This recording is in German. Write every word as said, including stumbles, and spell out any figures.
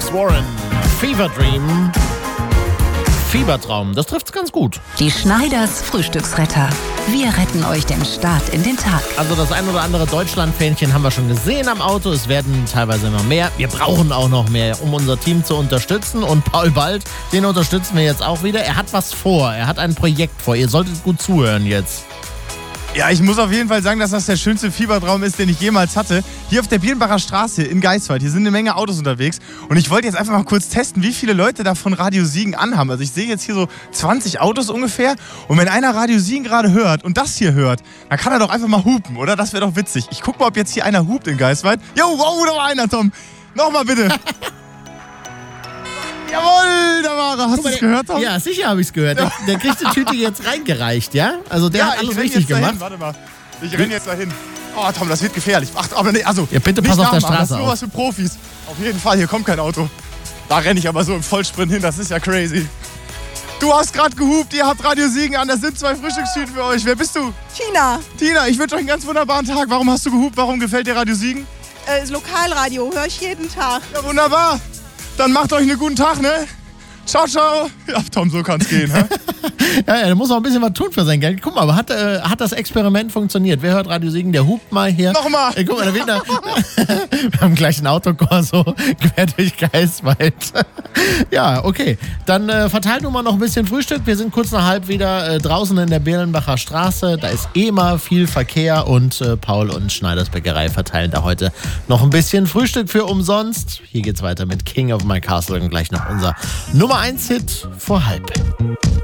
Niels Warren, Fever Dream. Fiebertraum, das trifft's ganz gut. Die Schneiders Frühstücksretter. Wir retten euch den Start in den Tag. Also das ein oder andere Deutschland-Fähnchen haben wir schon gesehen am Auto. Es werden teilweise immer mehr. Wir brauchen auch noch mehr, um unser Team zu unterstützen. Und Paul Bald, den unterstützen wir jetzt auch wieder. Er hat was vor. Er hat ein Projekt vor. Ihr solltet gut zuhören jetzt. Ja, ich muss auf jeden Fall sagen, dass das der schönste Fiebertraum ist, den ich jemals hatte. Hier auf der Birnbacher Straße in Geiswald, hier sind eine Menge Autos unterwegs. Und ich wollte jetzt einfach mal kurz testen, wie viele Leute davon Radio Siegen anhaben. Also ich sehe jetzt hier so zwanzig Autos ungefähr. Und wenn einer Radio Siegen gerade hört und das hier hört, dann kann er doch einfach mal hupen, oder? Das wäre doch witzig. Ich guck mal, ob jetzt hier einer hupt in Geiswald. Jo, wow, da war einer, Tom. Nochmal bitte. Jawohl, da war er. Hast du es gehört, Tom? Ja, sicher habe ich es gehört. Der, der kriegt die Tüte jetzt reingereicht, ja? Also der ja, hat alles ich renn richtig jetzt dahin. gemacht. Warte mal. Ich renn jetzt dahin. Oh, Tom, das wird gefährlich. Ach, aber nee, also. Ja, bitte nicht pass auf der nachmachen, Straße das ist nur auf. was für Profis. Auf jeden Fall, hier kommt kein Auto. Da renne ich aber so im Vollsprint hin, das ist ja crazy. Du hast gerade gehupt, ihr habt Radio Siegen an, das sind zwei Frühstückstüten für euch. Wer bist du? Tina, Tina, ich wünsche euch einen ganz wunderbaren Tag. Warum hast du gehupt? Warum gefällt dir Radio Siegen? äh, das Lokalradio höre ich jeden Tag. Ja, wunderbar. Dann macht euch einen guten Tag, ne? Ciao, ciao. Ja, Tom, so kann's gehen, hä? Ja, er muss auch ein bisschen was tun für sein Geld. Guck mal, aber hat, äh, hat das Experiment funktioniert? Wer hört Radio Siegen? Der hupt mal hier. Nochmal. Äh, guck mal, da wird da, wir haben gleich einen Autokorso quer durch Geiswald. Ja, okay. Dann äh, verteilt nun mal noch ein bisschen Frühstück. Wir sind kurz nach halb wieder äh, draußen in der Birnbacher Straße. Da ist eh immer viel Verkehr und äh, Paul und Schneiders Bäckerei verteilen da heute noch ein bisschen Frühstück für umsonst. Hier geht's weiter mit King of My Castle und gleich noch unser Nummer eins Hit vor halb.